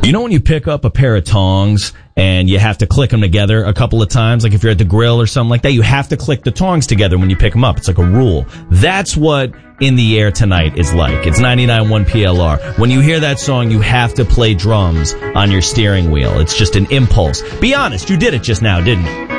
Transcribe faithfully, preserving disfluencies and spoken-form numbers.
You know when you pick up a pair of tongs and you have to click them together a couple of times, like if you're at the grill or something like that, you have to click the tongs together when you pick them up. It's like a rule. That's what In the Air Tonight is like. It's ninety-nine point one P L R. When you hear that song, you have to play drums on your steering wheel. It's just an impulse. Be honest, you did it just now, didn't you?